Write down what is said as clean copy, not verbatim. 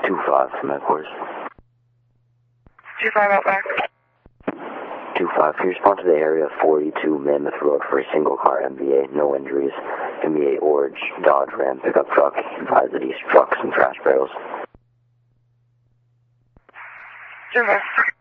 2-5 from that course. 2-5 out back. 2-5, can you respond to the area 42 Mammoth Road for a single car MVA, no injuries, MVA Orange, Dodge Ram pickup truck, advise that east trucks and trash barrels. 2-5.